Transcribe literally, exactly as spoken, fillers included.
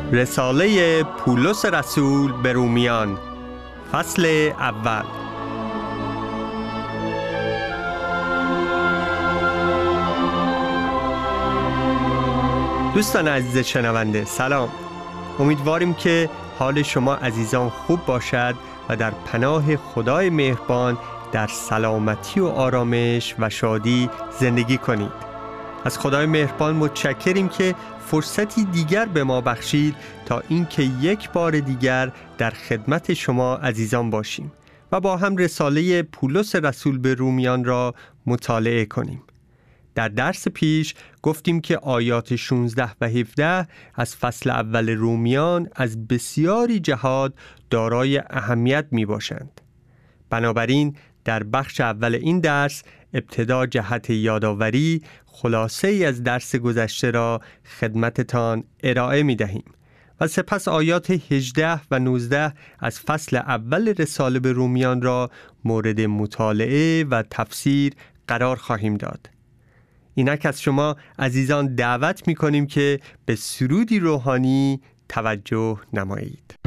رساله پولس رسول به رومیان، فصل اول. دوستان عزیز شنونده سلام. امیدواریم که حال شما عزیزان خوب باشد و در پناه خدای مهربان در سلامتی و آرامش و شادی زندگی کنید. از خدای مهربان متشکریم که فرصتی دیگر به ما بخشید تا اینکه یک بار دیگر در خدمت شما عزیزان باشیم و با هم رساله پولس رسول به رومیان را مطالعه کنیم. در درس پیش گفتیم که آیات شانزده و هفده از فصل اول رومیان از بسیاری جهات دارای اهمیت می باشند. بنابراین در بخش اول این درس ابتدا جهت یادآوری خلاصه ای از درس گذشته را خدمتتان ارائه می دهیم و سپس آیات هجده و نوزده از فصل اول رساله به رومیان را مورد مطالعه و تفسیر قرار خواهیم داد. اینک از شما عزیزان دعوت می کنیم که به سرودی روحانی توجه نمایید.